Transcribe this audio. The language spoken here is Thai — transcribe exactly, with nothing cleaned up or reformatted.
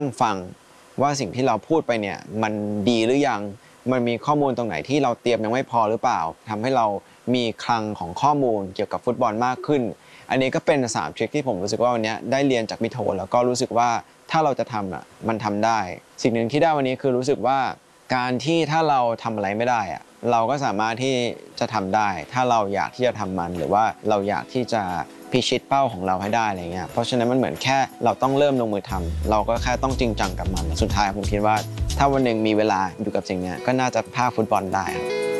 ฟังว่าสิ่งที่เราพูดไปเนี่ยมันดีหรือยังมันมีข้อมูลตรงไหนที่เราเตรียมยังไม่พอหรือเปล่าทำให้เรามีคลังของข้อมูลเกี่ยวกับฟุตบอลมากขึ้นอันนี้ก็เป็นสามทริคที่ผมรู้สึกว่าวันนี้ได้เรียนจากพี่โทแล้วก็รู้สึกว่าถ้าเราจะทำอ่ะมันทำได้สิ่งหนึ่งที่ได้วันนี้คือรู้สึกว่าการที่ถ้าเราทำอะไรไม่ได้อ่ะเราก็สามารถที่จะทำได้ถ้าเราอยากที่จะทำมันหรือว่าเราอยากที่จะพิชิตเป้าของเราให้ได้อะไรเงี้ยเพราะฉะนั้นมันเหมือนแค่เราต้องเริ่มลงมือทำเราก็แค่ต้องจริงจังกับมันสุดท้ายผมคิดว่าถ้าวันหนึ่งมีเวลาอยู่กับสิ่งนี้ก็น่าจะพาฟุตบอลได้ครับ